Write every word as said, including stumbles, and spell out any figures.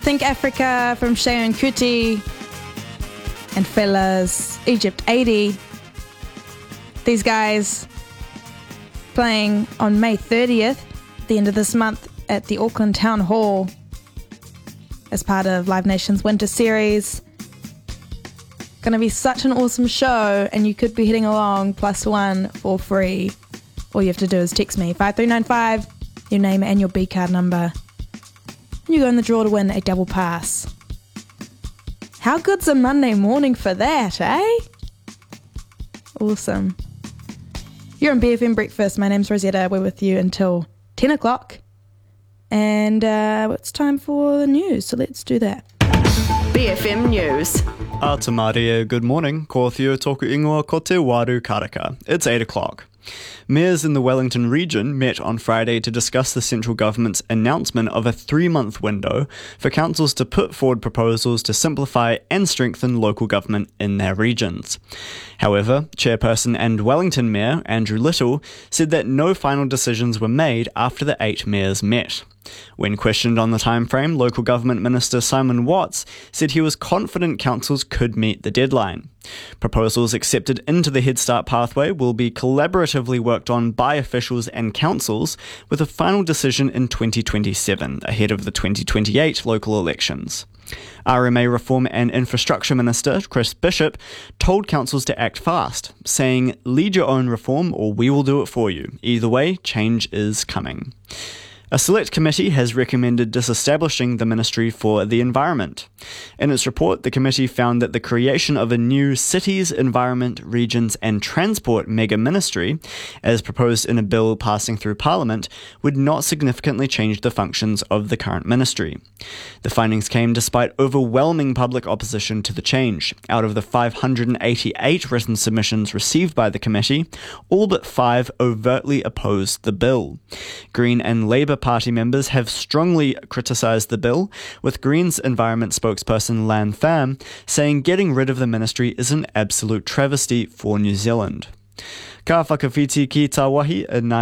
Think Africa from Sheon Kuti and Fellas Egypt eighty. These guys playing on May thirtieth, the end of this month, at the Auckland Town Hall as part of Live Nation's Winter Series. Going to be such an awesome show, and you could be heading along plus one for free. All you have to do is text me five three nine five, your name and your B card number, and you go in the draw to win a double pass. How good's a Monday morning for that, eh? Awesome. You're on B F M Breakfast. My name's Rosetta. We're with you until ten o'clock. And uh, it's time for the news, so let's do that. B F M News. Atamaria, good morning. Ko Theo Toku Ingoa ko te Waru Karaka. It's eight o'clock. Mayors in the Wellington region met on Friday to discuss the central government's announcement of a three-month window for councils to put forward proposals to simplify and strengthen local government in their regions. However, Chairperson and Wellington Mayor Andrew Little said that no final decisions were made after the eight mayors met. When questioned on the timeframe, Local Government Minister Simon Watts said he was confident councils could meet the deadline. Proposals accepted into the Head Start pathway will be collaboratively worked on by officials and councils, with a final decision in twenty twenty-seven, ahead of the twenty twenty-eight local elections. R M A Reform and Infrastructure Minister Chris Bishop told councils to act fast, saying, "Lead your own reform or we will do it for you. Either way, change is coming." A select committee has recommended disestablishing the Ministry for the Environment. In its report, the committee found that the creation of a new Cities, Environment, Regions and Transport mega-ministry, as proposed in a bill passing through Parliament, would not significantly change the functions of the current ministry. The findings came despite overwhelming public opposition to the change. Out of the five hundred eighty-eight written submissions received by the committee, all but five overtly opposed the bill. Green and Labour Party members have strongly criticised the bill, with Greens Environment spokesperson Lan Pham saying getting rid of the ministry is an absolute travesty for New Zealand. Ka whakawhiti ki tā wahi,